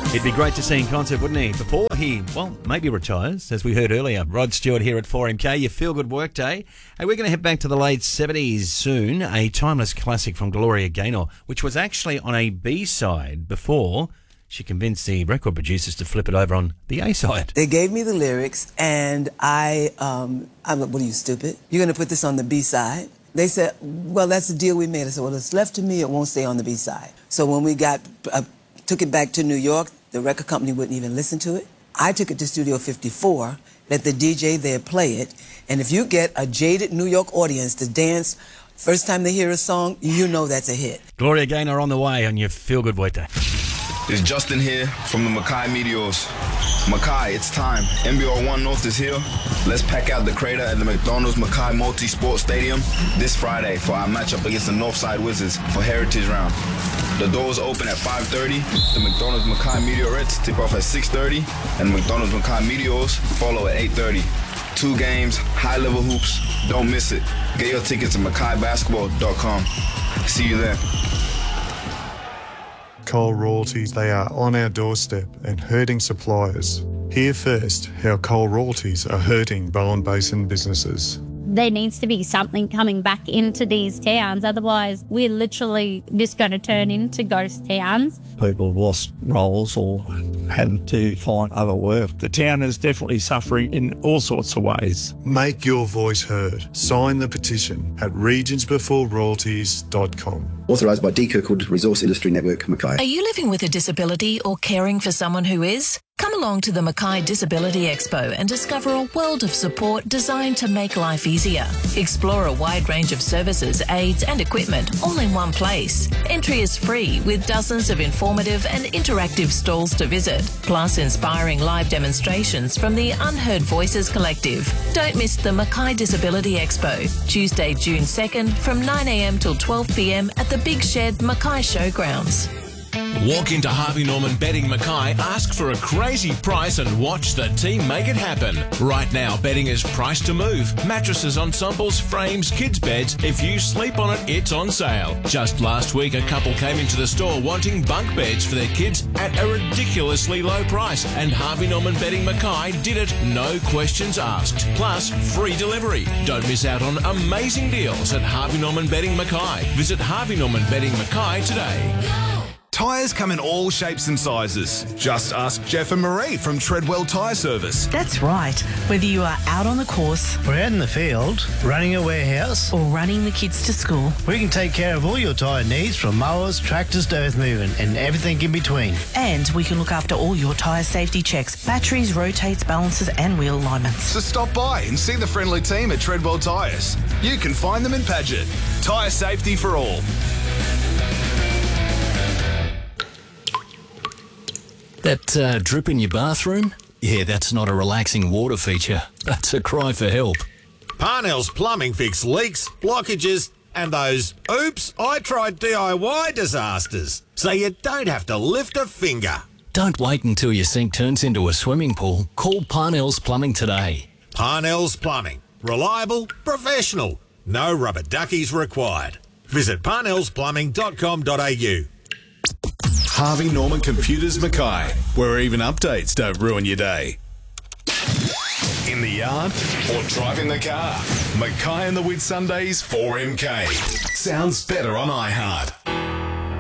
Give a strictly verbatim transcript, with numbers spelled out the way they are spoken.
He'd be great to see in concert, wouldn't he? Before he, well, maybe retires, as we heard earlier. Rod Stewart here at four M K, your feel-good workday. Hey, we're going to head back to the late seventies soon. A timeless classic from Gloria Gaynor, which was actually on a B-side before she convinced the record producers to flip it over on the A-side. They gave me the lyrics, and I, um, I'm like, what are you, stupid? You're going to put this on the B-side? They said, well, that's the deal we made. I said, well, it's left to me, it won't stay on the B-side. So when we got, uh, took it back to New York, the record company wouldn't even listen to it. I took it to Studio fifty-four, let the D J there play it, and if you get a jaded New York audience to dance first time they hear a song, you know that's a hit. Gloria Gaynor on the way on your feel-good workday. It's Justin here from the Mackay Meteors. Mackay, it's time. N B R one North is here. Let's pack out the crater at the McDonald's Mackay Multi-Sport Stadium this Friday for our matchup against the Northside Wizards for Heritage Round. The doors open at five thirty. The McDonald's Mackay Meteorettes tip off at six thirty, and McDonald's Mackay Meteors follow at eight thirty. Two games, high-level hoops. Don't miss it. Get your tickets at mackay basketball dot com. See you there. Coal royalties, they are on our doorstep and hurting suppliers. Hear first how coal royalties are hurting Bowen Basin businesses. There needs to be something coming back into these towns, otherwise we're literally just going to turn into ghost towns. People have lost roles or had to find other work. The town is definitely suffering in all sorts of ways. Make your voice heard. Sign the petition at regions before royalties dot com. Authorised by D Kirkwood Resource Industry Network, Mackay. Are you living with a disability or caring for someone who is? Come along to the Mackay Disability Expo and discover a world of support designed to make life easier. Explore a wide range of services, aids and equipment all in one place. Entry is free with dozens of informative and interactive stalls to visit, plus inspiring live demonstrations from the Unheard Voices Collective. Don't miss the Mackay Disability Expo, Tuesday, June second from nine a m till twelve p m at the Big Shed Mackay Showgrounds. Walk into Harvey Norman Bedding Mackay, ask for a crazy price and watch the team make it happen. Right now, bedding is priced to move. Mattresses, ensembles, frames, kids' beds. If you sleep on it, it's on sale. Just last week, a couple came into the store wanting bunk beds for their kids at a ridiculously low price. And Harvey Norman Bedding Mackay did it, no questions asked. Plus, free delivery. Don't miss out on amazing deals at Harvey Norman Bedding Mackay. Visit Harvey Norman Bedding Mackay today. Tyres come in all shapes and sizes. Just ask Jeff and Marie from Treadwell Tyre Service. That's right. Whether you are out on the course, or out in the field, running a warehouse, or running the kids to school, we can take care of all your tyre needs, from mowers, tractors to earth moving and everything in between. And we can look after all your tyre safety checks, batteries, rotates, balances and wheel alignments. So stop by and see the friendly team at Treadwell Tyres. You can find them in Paget. Tyre safety for all. That uh, drip in your bathroom? Yeah, that's not a relaxing water feature. That's a cry for help. Parnell's Plumbing fix leaks, blockages and those oops, I tried D I Y disasters, so you don't have to lift a finger. Don't wait until your sink turns into a swimming pool. Call Parnell's Plumbing today. Parnell's Plumbing. Reliable, professional. No rubber duckies required. Visit parnells plumbing dot com dot a u. Harvey Norman Computers Mackay, where even updates don't ruin your day. In the yard or driving the car, Mackay and the Whitsundays four M K. Sounds better on iHeart.